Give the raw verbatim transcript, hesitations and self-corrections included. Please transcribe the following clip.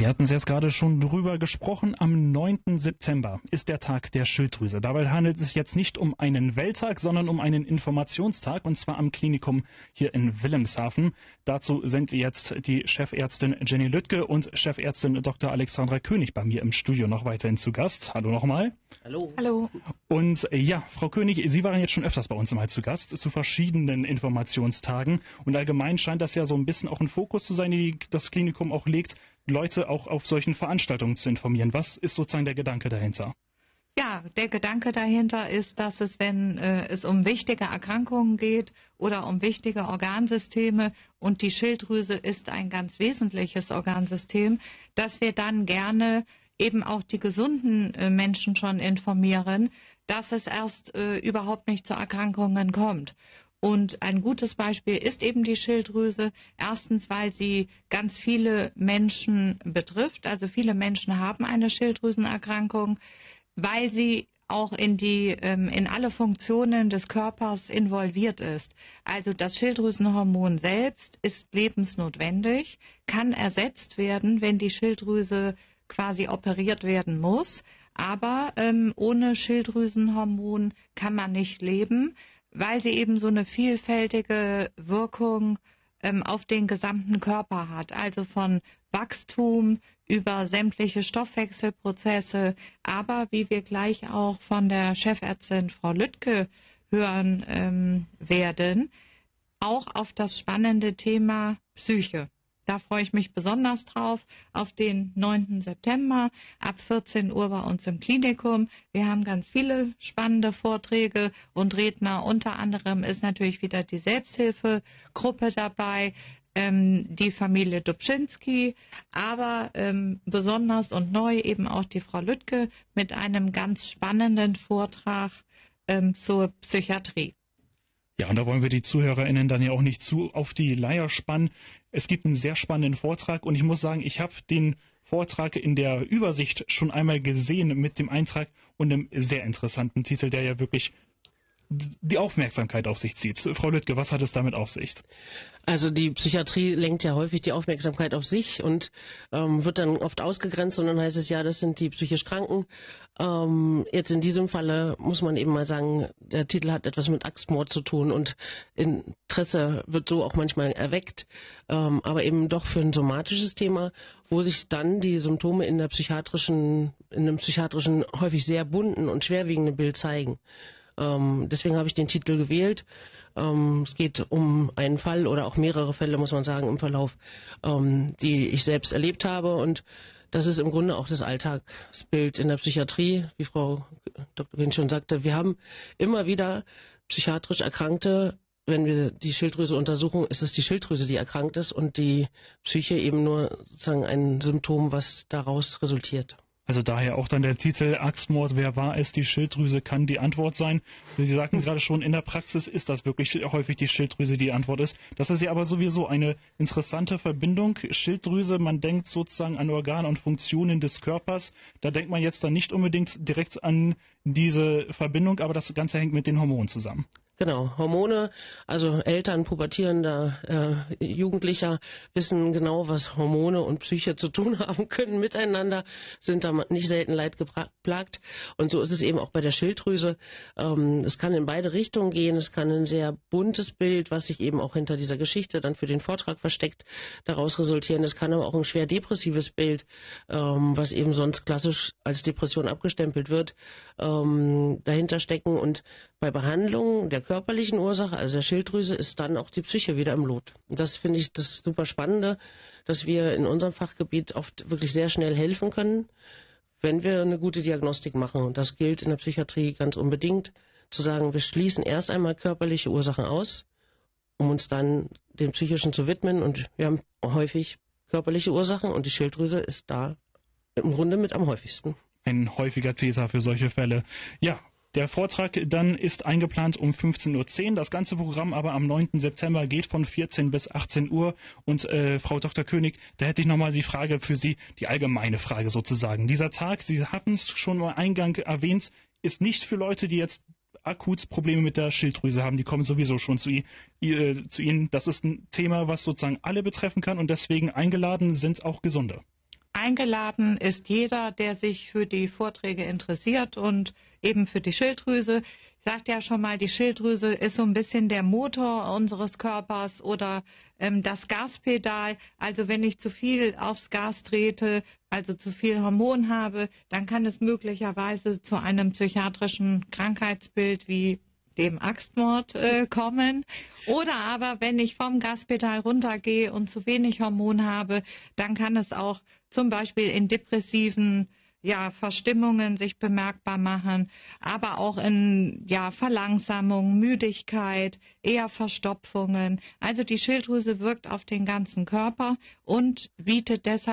Wir hatten es jetzt gerade schon drüber gesprochen. Am neunten September ist der Tag der Schilddrüse. Dabei handelt es sich jetzt nicht um einen Welttag, sondern um einen Informationstag, und zwar am Klinikum hier in Wilhelmshaven. Dazu sind jetzt die Chefärztin Jenny Lüttke und Chefärztin Doktor Alexandra König bei mir im Studio noch weiterhin zu Gast. Hallo nochmal. Hallo. Hallo. Und ja, Frau König, Sie waren jetzt schon öfters bei uns mal zu Gast, zu verschiedenen Informationstagen. Und allgemein scheint das ja so ein bisschen auch ein Fokus zu sein, die das Klinikum auch legt, Leute auch auf solchen Veranstaltungen zu informieren. Was ist sozusagen der Gedanke dahinter? Ja, der Gedanke dahinter ist, dass es, wenn äh, es um wichtige Erkrankungen geht oder um wichtige Organsysteme, und die Schilddrüse ist ein ganz wesentliches Organsystem, dass wir dann gerne eben auch die gesunden äh, Menschen schon informieren, dass es erst äh, überhaupt nicht zu Erkrankungen kommt. Und ein gutes Beispiel ist eben die Schilddrüse. Erstens, weil sie ganz viele Menschen betrifft. Also viele Menschen haben eine Schilddrüsenerkrankung, weil sie auch in die, in alle Funktionen des Körpers involviert ist. Also das Schilddrüsenhormon selbst ist lebensnotwendig, kann ersetzt werden, wenn die Schilddrüse quasi operiert werden muss. Aber ähm, ohne Schilddrüsenhormon kann man nicht leben, weil sie eben so eine vielfältige Wirkung ähm, auf den gesamten Körper hat. Also von Wachstum über sämtliche Stoffwechselprozesse, aber wie wir gleich auch von der Chefärztin Frau Lüttke hören ähm, werden, auch auf das spannende Thema Psyche. Da freue ich mich besonders drauf, auf den neunten September ab vierzehn Uhr bei uns im Klinikum. Wir haben ganz viele spannende Vorträge und Redner. Unter anderem ist natürlich wieder die Selbsthilfegruppe dabei, ähm, die Familie Dubschinski, aber ähm, besonders und neu eben auch die Frau Lüttke mit einem ganz spannenden Vortrag ähm, zur Psychiatrie. Ja, und da wollen wir die ZuhörerInnen dann ja auch nicht zu auf die Leier spannen. Es gibt einen sehr spannenden Vortrag, und ich muss sagen, ich habe den Vortrag in der Übersicht schon einmal gesehen mit dem Eintrag und einem sehr interessanten Titel, der ja wirklich die Aufmerksamkeit auf sich zieht. Frau Lüttke, was hat es damit auf sich? Also die Psychiatrie lenkt ja häufig die Aufmerksamkeit auf sich und ähm, wird dann oft ausgegrenzt, und dann heißt es ja, das sind die psychisch Kranken. Ähm, jetzt in diesem Falle muss man eben mal sagen, der Titel hat etwas mit Axtmord zu tun, und Interesse wird so auch manchmal erweckt, ähm, aber eben doch für ein somatisches Thema, wo sich dann die Symptome in der psychiatrischen, in einem psychiatrischen häufig sehr bunten und schwerwiegenden Bild zeigen. Ähm, deswegen habe ich den Titel gewählt. Ähm, es geht um einen Fall oder auch mehrere Fälle, muss man sagen, im Verlauf, ähm, die ich selbst erlebt habe. Und das ist im Grunde auch das Alltagsbild in der Psychiatrie, wie Frau Doktor König schon sagte. Wir haben immer wieder psychiatrisch Erkrankte. Wenn wir die Schilddrüse untersuchen, ist es die Schilddrüse, die erkrankt ist, und die Psyche eben nur sozusagen ein Symptom, was daraus resultiert. Also daher auch dann der Titel Axtmord, wer war es? Die Schilddrüse kann die Antwort sein. Sie sagten gerade schon, in der Praxis ist das wirklich häufig die Schilddrüse, die Antwort ist. Das ist ja aber sowieso eine interessante Verbindung. Schilddrüse, man denkt sozusagen an Organe und Funktionen des Körpers. Da denkt man jetzt dann nicht unbedingt direkt an diese Verbindung, aber das Ganze hängt mit den Hormonen zusammen. Genau, Hormone, also Eltern, pubertierender äh, Jugendlicher wissen genau, was Hormone und Psyche zu tun haben können miteinander, sind da nicht selten leidgeplagt. Und so ist es eben auch bei der Schilddrüse. Ähm, es kann in beide Richtungen gehen, es kann ein sehr buntes Bild, was sich eben auch hinter dieser Geschichte dann für den Vortrag versteckt, daraus resultieren. Es kann aber auch ein schwer depressives Bild, ähm, was eben sonst klassisch als Depression abgestempelt wird, ähm, dahinter stecken. Und bei Behandlung der körperlichen Ursache, also der Schilddrüse, ist dann auch die Psyche wieder im Lot. Und das finde ich das super Spannende, dass wir in unserem Fachgebiet oft wirklich sehr schnell helfen können, wenn wir eine gute Diagnostik machen. Und das gilt in der Psychiatrie ganz unbedingt, zu sagen, wir schließen erst einmal körperliche Ursachen aus, um uns dann den psychischen zu widmen. Und wir haben häufig körperliche Ursachen, und die Schilddrüse ist da im Grunde mit am häufigsten. Ein häufiger Täter für solche Fälle. Ja. Der Vortrag dann ist eingeplant um fünfzehn Uhr zehn. Das ganze Programm aber am neunten September geht von vierzehn bis achtzehn Uhr. Und äh, Frau Doktor König, da hätte ich nochmal die Frage für Sie, die allgemeine Frage sozusagen. Dieser Tag, Sie hatten es schon mal eingang erwähnt, ist nicht für Leute, die jetzt akut Probleme mit der Schilddrüse haben. Die kommen sowieso schon zu, äh, zu Ihnen. Das ist ein Thema, was sozusagen alle betreffen kann, und deswegen eingeladen sind auch Gesunde. Eingeladen ist jeder, der sich für die Vorträge interessiert und eben für die Schilddrüse. Ich sagte ja schon mal, die Schilddrüse ist so ein bisschen der Motor unseres Körpers oder ähm, das Gaspedal. Also wenn ich zu viel aufs Gas trete, also zu viel Hormon habe, dann kann es möglicherweise zu einem psychiatrischen Krankheitsbild wie dem Axtmord äh, kommen. Oder aber, wenn ich vom Gaspedal runtergehe und zu wenig Hormon habe, dann kann es auch zum Beispiel in depressiven ja, Verstimmungen sich bemerkbar machen, aber auch in ja, Verlangsamung, Müdigkeit, eher Verstopfungen. Also die Schilddrüse wirkt auf den ganzen Körper und bietet deshalb